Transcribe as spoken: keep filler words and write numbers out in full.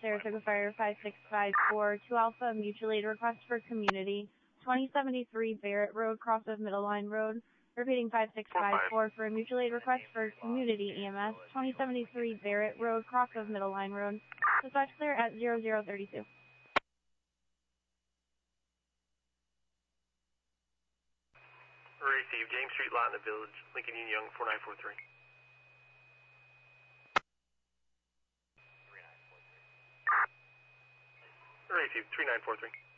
Saratoga Fire five six five four, two Alpha, mutual aid request for community, twenty seventy-three Barrett Road, cross of Middle Line Road. Repeating five six five four for a mutual aid request for community E M S, twenty seventy-three Barrett Road, cross of Middle Line Road. Dispatch clear at zero zero thirty-two. Receive James Street, lot in the Village, Lincoln Union Young, four nine four three. Receive three nine four three.